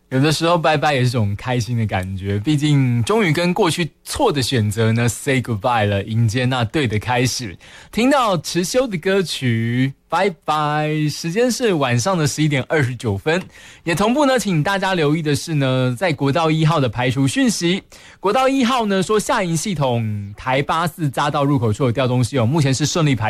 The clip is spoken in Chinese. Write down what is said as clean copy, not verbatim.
有的时候拜拜也是种开心的感觉，毕竟终于跟过去错的选择呢 say goodbye 了，迎接那对的开始。听到池修的歌曲拜拜，时间是晚上的11点29分。也同步呢，请大家留意的是呢，在国道1号的排除讯息。国道1号呢说下营系统台84匝道入口处有调东西目前是顺利排